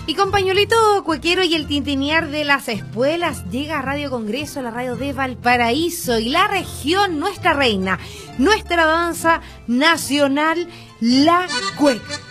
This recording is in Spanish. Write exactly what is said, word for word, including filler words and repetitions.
Y con pañuelito cuequero y el tintinear de las espuelas, llega a Radio Congreso, la radio de Valparaíso y la región, nuestra reina, nuestra danza nacional, la cueca.